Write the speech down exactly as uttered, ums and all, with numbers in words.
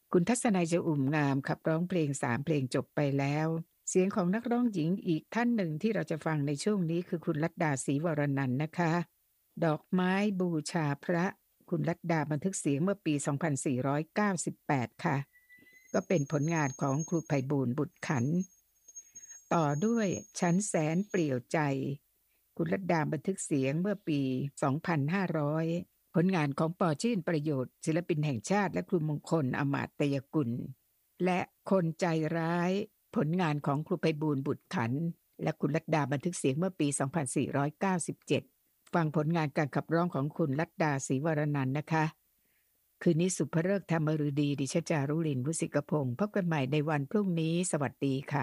คุณทัศนัย จะอุ่มงามขับร้องเพลงสามเพลงจบไปแล้ว เสียงของนักร้องหญิงอีกท่านหนึ่งที่เราจะฟังในช่วงนี้คือคุณลัดดา ศรีวรนันท์นะคะ ดอกไม้บูชาพระ คุณลัดดาบันทึกเสียงเมื่อปี สองพันสี่ร้อยเก้าสิบแปด ค่ะ ก็เป็นผลงานของครูไพบูลย์ บุตรขันธ์ ต่อด้วยฉันแสนเปลี่ยวใจ คุณลัดดาบันทึกเสียงเมื่อปี สองพันห้าร้อย ผลงานของ ป. ชื่นประโยชน์ ศิลปินแห่งชาติ และครูมงคล อมาตยกุล และคนใจร้าย ผลงานของครูไพบูลย์ บุตรขันธ์ และคุณลัดดาบันทึกเสียงเมื่อปี สองพันสี่ร้อยเก้าสิบเจ็ด ฟังผลงานการขับร้องของคุณลัดดา ศรีวรนันท์นะคะ คืนนี้สุภฤกษ์ธรรมฤดี ดิฉัน จารุลิน วสิกพงศ์ พบกันใหม่ในวันพรุ่งนี้ สวัสดีค่ะ